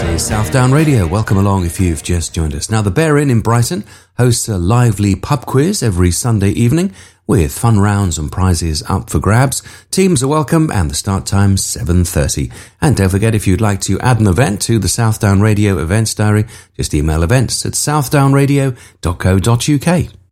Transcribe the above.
is Southdown Radio. Welcome along if you've just joined us. Now, the Bear Inn in Brighton hosts a lively pub quiz every Sunday evening with fun rounds and prizes up for grabs. Teams are welcome and the start time's 7:30. And don't forget, if you'd like to add an event to the Southdown Radio events diary, just email events@southdownradio.co.uk.